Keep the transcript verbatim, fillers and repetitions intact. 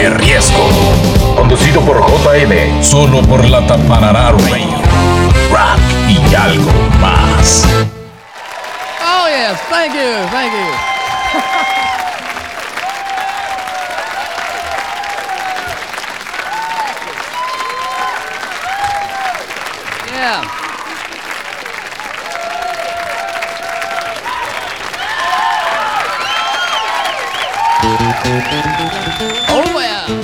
de riesgo. Conducido por J M, solo por la Tapanará Radio. Rock y algo más. Oh yes, thank you, thank you. Yeah. Oh well.